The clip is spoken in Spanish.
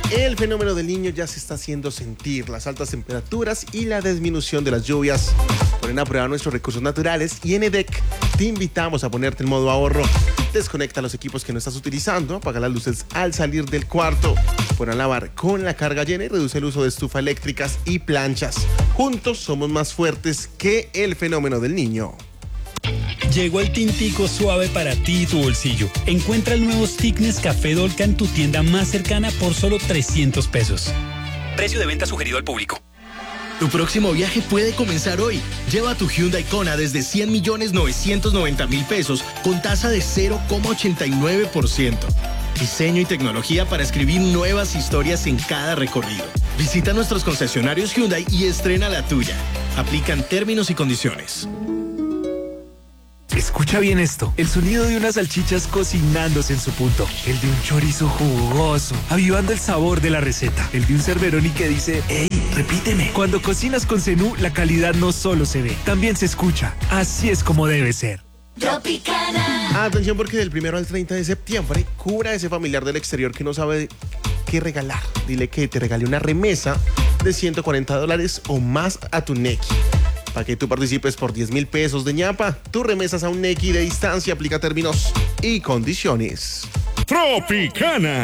El fenómeno del Niño ya se está haciendo sentir. Las altas temperaturas y la disminución de las lluvias ponen a prueba nuestros recursos naturales y en EDEC te invitamos a ponerte en modo ahorro. Desconecta los equipos que no estás utilizando, apaga las luces al salir del cuarto, pon a lavar con la carga llena y reduce el uso de estufas eléctricas y planchas. Juntos somos más fuertes que el fenómeno del Niño. Llegó el tintico suave para ti y tu bolsillo. Encuentra el nuevo Stick Nescafé Dolca en tu tienda más cercana por solo 300 pesos. Precio de venta sugerido al público. Tu próximo viaje puede comenzar hoy. Lleva tu Hyundai Kona desde 100.990.000 pesos con tasa de 0,89%. Diseño y tecnología para escribir nuevas historias en cada recorrido. Visita nuestros concesionarios Hyundai y estrena la tuya. Aplican términos y condiciones. Escucha bien esto, el sonido de unas salchichas cocinándose en su punto, el de un chorizo jugoso, avivando el sabor de la receta, el de un Cerveroni que dice, ¡Ey, repíteme! Cuando cocinas con Zenú, la calidad no solo se ve, también se escucha. Así es como debe ser. Tropicana. Atención porque del 1 al 30 de septiembre, cubra a ese familiar del exterior que no sabe qué regalar. Dile que te regale una remesa de $140 o más a tu Nequi. Para que tú participes por 10.000 pesos de ñapa, tú remesas a un Nequi de distancia, aplica términos y condiciones. Tropicana.